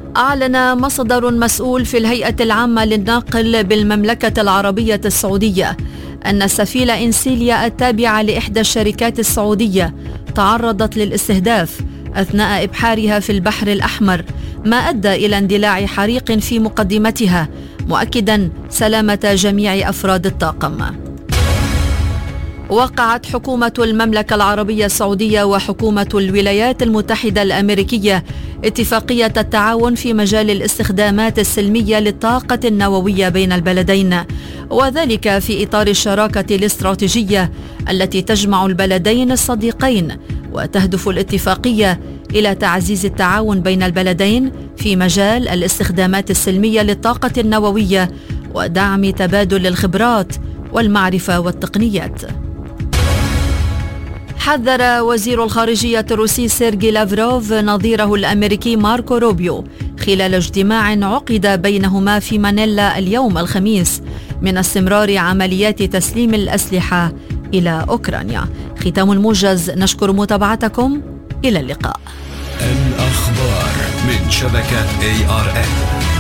أعلن مصدر مسؤول في الهيئة العامة للنقل بالمملكة العربية السعودية أن سفينة إنسيليا التابعة لإحدى الشركات السعودية تعرضت للاستهداف أثناء إبحارها في البحر الأحمر، ما أدى إلى اندلاع حريق في مقدمتها، مؤكدا سلامة جميع أفراد الطاقم. وقعت حكومة المملكة العربية السعودية وحكومة الولايات المتحدة الأمريكية اتفاقية التعاون في مجال الاستخدامات السلمية للطاقة النووية بين البلدين، وذلك في إطار الشراكة الاستراتيجية التي تجمع البلدين الصديقين، وتهدف الاتفاقية إلى تعزيز التعاون بين البلدين في مجال الاستخدامات السلمية للطاقة النووية ودعم تبادل الخبرات والمعرفة والتقنيات. حذر وزير الخارجية الروسي سيرجي لافروف نظيره الأمريكي ماركو روبيو خلال اجتماع عقد بينهما في مانيلا اليوم الخميس من استمرار عمليات تسليم الأسلحة إلى أوكرانيا. ختام الموجز، نشكر متابعتكم، إلى اللقاء. الأخبار من شبكة ARN.